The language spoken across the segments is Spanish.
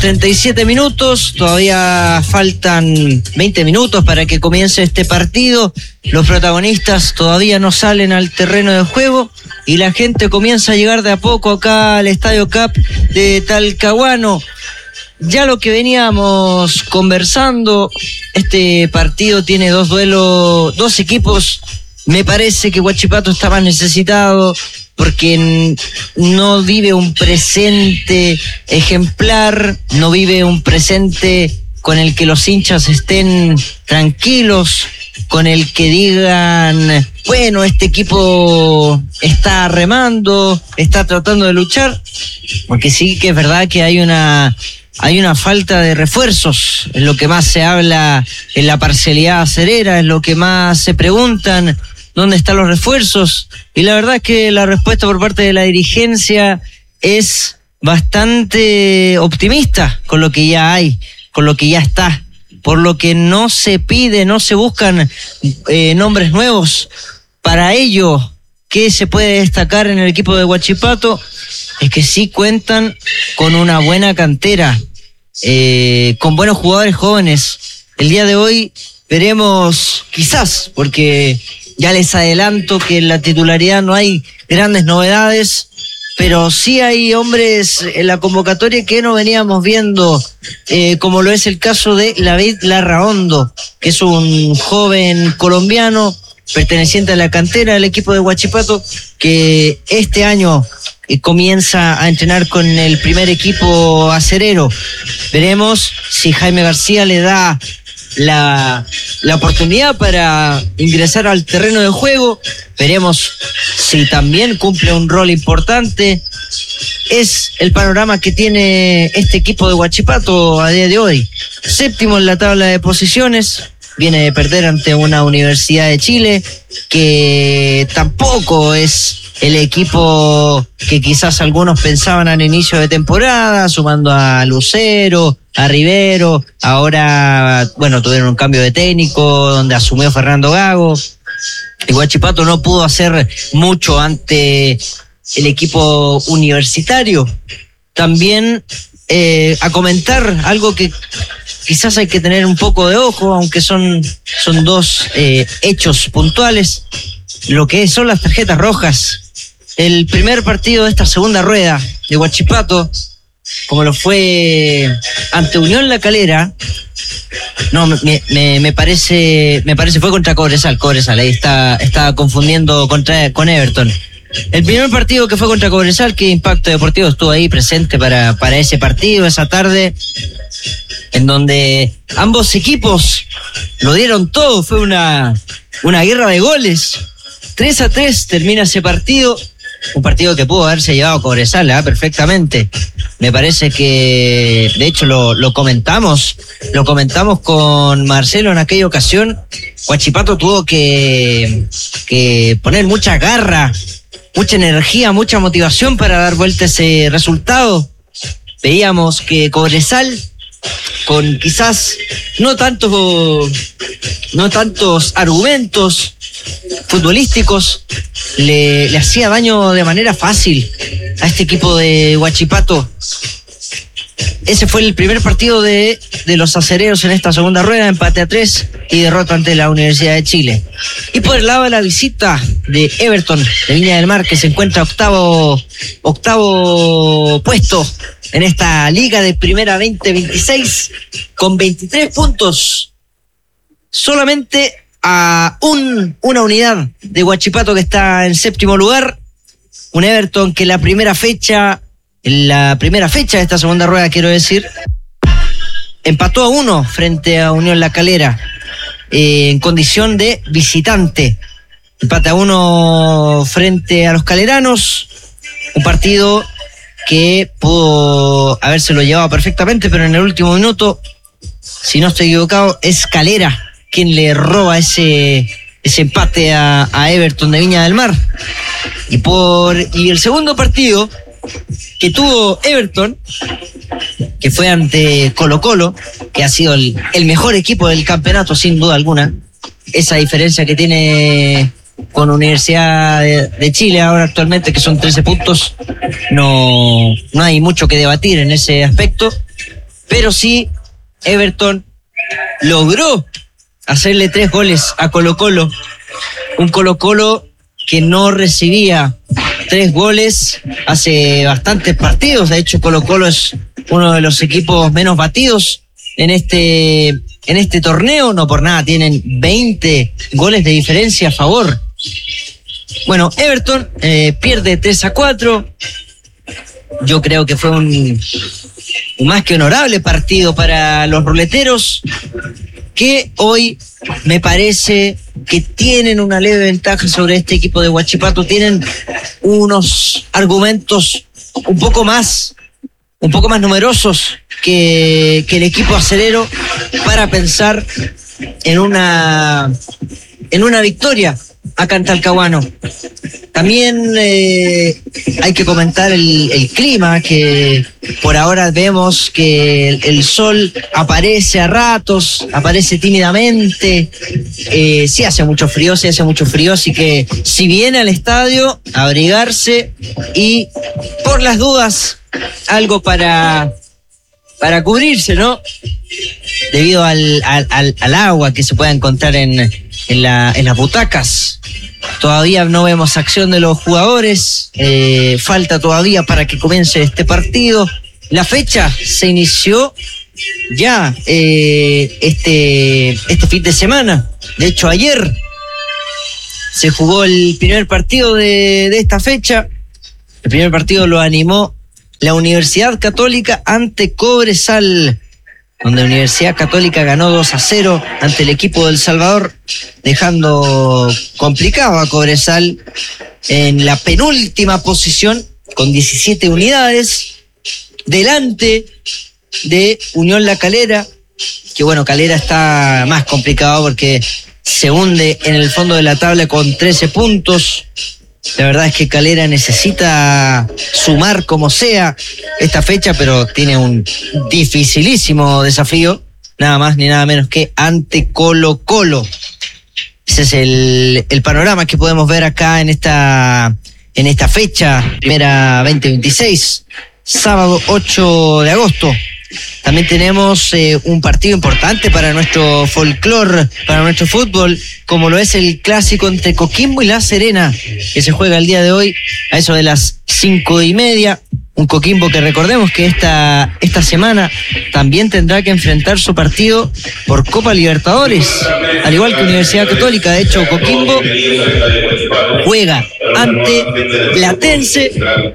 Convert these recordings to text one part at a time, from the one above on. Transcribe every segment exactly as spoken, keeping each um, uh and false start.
treinta y siete minutos, todavía faltan veinte minutos para que comience este partido. Los protagonistas todavía no salen al terreno de juego y la gente comienza a llegar de a poco acá al Estadio Cap de Talcahuano. Ya lo que veníamos conversando, este partido tiene dos duelos, dos equipos. Me parece que Huachipato está más necesitado porque no vive un presente ejemplar, no vive un presente con el que los hinchas estén tranquilos, con el que digan, bueno, este equipo está remando, está tratando de luchar, porque sí que es verdad que hay una... Hay una falta de refuerzos, es lo que más se habla en la parcialidad acerera, es lo que más se preguntan, ¿dónde están los refuerzos? Y la verdad es que la respuesta por parte de la dirigencia es bastante optimista con lo que ya hay, con lo que ya está, por lo que no se pide, no se buscan eh, nombres nuevos. Para ello, ¿qué se puede destacar en el equipo de Huachipato? Es que sí cuentan con una buena cantera, eh, con buenos jugadores jóvenes. El día de hoy veremos, quizás, porque ya les adelanto que en la titularidad no hay grandes novedades, pero sí hay hombres en la convocatoria que no veníamos viendo, eh, como lo es el caso de David Larraondo, que es un joven colombiano perteneciente a la cantera del equipo de Huachipato, que este año eh, comienza a entrenar con el primer equipo acerero. Veremos si Jaime García le da la, la oportunidad para ingresar al terreno de juego. Veremos si también cumple un rol importante. Es el panorama que tiene este equipo de Huachipato a día de hoy. Séptimo en la tabla de posiciones. Viene de perder ante una Universidad de Chile que tampoco es el equipo que quizás algunos pensaban al inicio de temporada, sumando a Lucero, a Rivero. Ahora, bueno, tuvieron un cambio de técnico donde asumió Fernando Gago. Y Huachipato no pudo hacer mucho ante el equipo universitario. También eh, a comentar algo que quizás hay que tener un poco de ojo, aunque son, son dos eh, hechos puntuales, lo que son las tarjetas rojas. El primer partido de esta segunda rueda de Huachipato, como lo fue ante Unión La Calera, no, me, me, me parece me parece fue contra Cobresal, Cobresal, ahí está, está confundiendo contra, con Everton. El primer partido que fue contra Cobresal, que Impacto Deportivo estuvo ahí presente para, para ese partido, esa tarde, en donde ambos equipos lo dieron todo, fue una, una guerra de goles. tres a tres termina ese partido, un partido que pudo haberse llevado a Cobresal, ¿eh? perfectamente. Me parece que, de hecho, lo, lo comentamos, lo comentamos con Marcelo en aquella ocasión. Huachipato tuvo que, que poner mucha garra, mucha energía, mucha motivación para dar vuelta a ese resultado. Veíamos que Cobresal, con quizás no tantos, no tantos argumentos futbolísticos, le, le hacía daño de manera fácil a este equipo de Huachipato. Ese fue el primer partido de, de los acereros en esta segunda rueda, empate a tres y derrota ante la Universidad de Chile. Y por el lado de la visita de Everton de Viña del Mar, que se encuentra octavo, octavo puesto en esta liga de primera veinte veintiséis con veintitrés puntos, solamente a un, una unidad de Huachipato, que está en séptimo lugar. Un Everton que la primera fecha, la primera fecha de esta segunda rueda, quiero decir, empató a uno frente a Unión La Calera, eh, en condición de visitante. Empate a uno frente a los caleranos, un partido que pudo habérselo llevado perfectamente, pero en el último minuto, si no estoy equivocado, es Calera quien le roba ese, ese empate a, a Everton de Viña del Mar. Y por y el segundo partido que tuvo Everton, que fue ante Colo-Colo, que ha sido el, el mejor equipo del campeonato sin duda alguna. Esa diferencia que tiene con Universidad de, de Chile ahora actualmente, que son trece puntos, no, no hay mucho que debatir en ese aspecto. pero sí Everton logró hacerle tres goles a Colo-Colo, un Colo-Colo que no recibía tres goles hace bastantes partidos. De hecho, Colo-Colo es uno de los equipos menos batidos en este, en este torneo. No por nada tienen veinte goles de diferencia a favor. Bueno, Everton eh, pierde tres a cuatro. Yo creo que fue un, un más que honorable partido para los ruleteros, que hoy me parece que tienen una leve ventaja sobre este equipo de Huachipato. Tienen unos argumentos un poco más, un poco más numerosos que, que el equipo acelero para pensar en una, en una victoria acá en Talcahuano. También eh, hay que comentar el, el clima, que por ahora vemos que el, el sol aparece a ratos, aparece tímidamente. Eh, sí hace mucho frío, sí hace mucho frío, así que si viene al estadio, abrigarse y por las dudas algo para, para cubrirse, ¿no? Debido al, al, al, al agua que se pueda encontrar en, en, la, en las butacas. Todavía no vemos acción de los jugadores, eh, falta todavía para que comience este partido. La fecha se inició ya eh, este, este fin de semana. De hecho, ayer se jugó el primer partido de, de esta fecha. El primer partido lo animó la Universidad Católica ante Cobresal, donde la Universidad Católica ganó dos a cero ante el equipo del Salvador, dejando complicado a Cobresal en la penúltima posición con diecisiete unidades, delante de Unión La Calera, que bueno, Calera está más complicado porque se hunde en el fondo de la tabla con trece puntos. La verdad es que Calera necesita sumar como sea esta fecha, pero tiene un dificilísimo desafío, nada más ni nada menos que ante Colo-Colo. Ese es el, el panorama que podemos ver acá en esta, en esta fecha, primera veinte veintiséis, sábado ocho de agosto. También tenemos eh, un partido importante para nuestro folclor, para nuestro fútbol, como lo es el clásico entre Coquimbo y La Serena, que se juega el día de hoy a eso de las cinco y media. Un Coquimbo que recordemos que esta, esta semana también tendrá que enfrentar su partido por Copa Libertadores, al igual que Universidad Católica. De hecho, Coquimbo juega ante Platense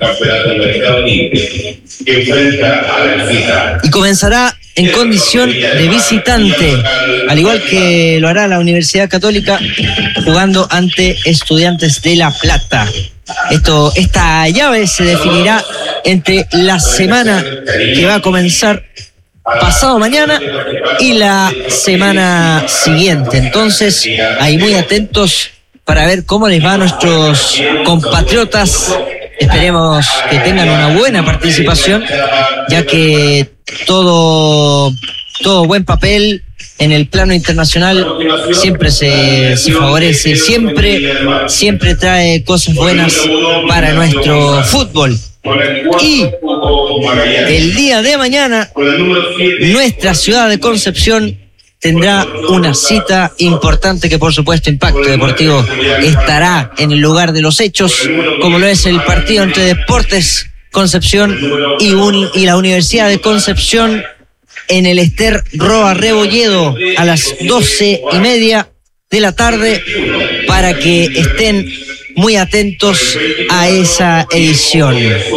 y comenzará en condición de visitante, al igual que lo hará la Universidad Católica jugando ante Estudiantes de La Plata. Esto, esta llave se definirá entre la semana que va a comenzar pasado mañana y la semana siguiente. Entonces, ahí muy atentos para ver cómo les va a nuestros compatriotas. Esperemos que tengan una buena participación, ya que todo, todo buen papel en el plano internacional siempre se, se favorece, siempre, siempre trae cosas buenas para nuestro fútbol. Y el día de mañana, nuestra ciudad de Concepción tendrá una cita importante que, por supuesto, Impacto Deportivo estará en el lugar de los hechos, como lo es el partido entre Deportes Concepción y, un, y la Universidad de Concepción en el Ester Roa Rebolledo a las doce y media de la tarde, para que estén muy atentos a esa edición.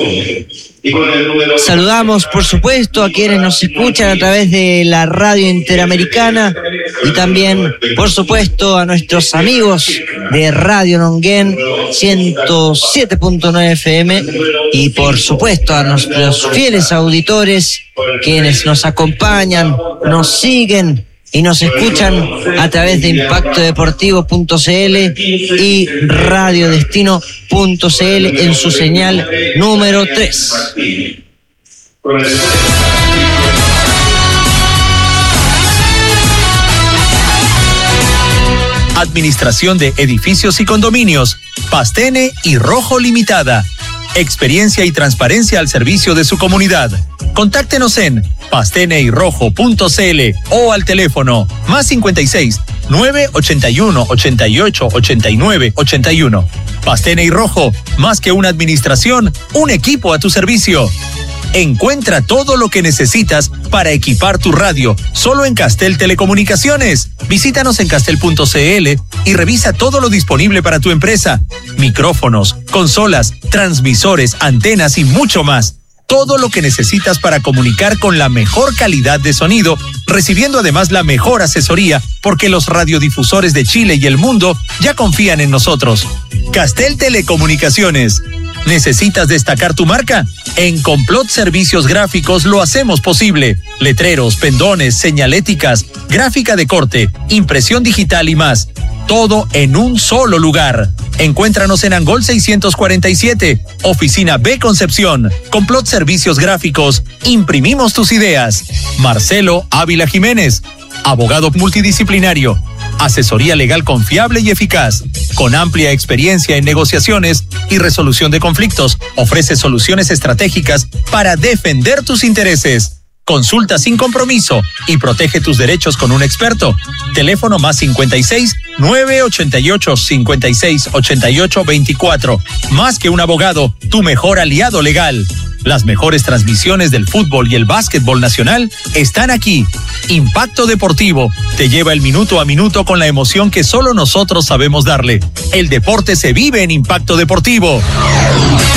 Saludamos, por supuesto, a quienes nos escuchan a través de la radio interamericana y también, por supuesto, a nuestros amigos de Radio Nonguén ciento siete punto nueve F M y, por supuesto, a nuestros fieles auditores quienes nos acompañan, nos siguen y nos escuchan a través de impacto deportivo punto c l y radio destino punto c l en su señal número tres. Administración de Edificios y Condominios, Pastene y Rojo Limitada. Experiencia y transparencia al servicio de su comunidad. Contáctenos en pasteneyrojo punto c l o al teléfono más cincuenta y seis, nueve ochenta y uno, ochenta y ocho, ochenta y nueve, ochenta y uno. Pastene y Rojo, más que una administración, un equipo a tu servicio. Encuentra todo lo que necesitas para equipar tu radio, solo en Castel Telecomunicaciones. Visítanos en castel punto c l y revisa todo lo disponible para tu empresa. Micrófonos, consolas, transmisores, antenas y mucho más. Todo lo que necesitas para comunicar con la mejor calidad de sonido, recibiendo además la mejor asesoría, porque los radiodifusores de Chile y el mundo ya confían en nosotros. Castel Telecomunicaciones. ¿Necesitas destacar tu marca? En Complot Servicios Gráficos lo hacemos posible. Letreros, pendones, señaléticas, gráfica de corte, impresión digital y más. Todo en un solo lugar. Encuéntranos en Angol seiscientos cuarenta y siete, Oficina B Concepción. Complot Servicios Gráficos. Imprimimos tus ideas. Marcelo Ávila Jiménez, abogado multidisciplinario. Asesoría legal confiable y eficaz. Con amplia experiencia en negociaciones y resolución de conflictos, ofrece soluciones estratégicas para defender tus intereses. Consulta sin compromiso y protege tus derechos con un experto. Teléfono más cincuenta y seis, nueve ochenta y ocho, cincuenta y seis, ochenta y ocho, veinticuatro. Más que un abogado, tu mejor aliado legal. Las mejores transmisiones del fútbol y el básquetbol nacional están aquí. Impacto Deportivo te lleva el minuto a minuto con la emoción que solo nosotros sabemos darle. El deporte se vive en Impacto Deportivo.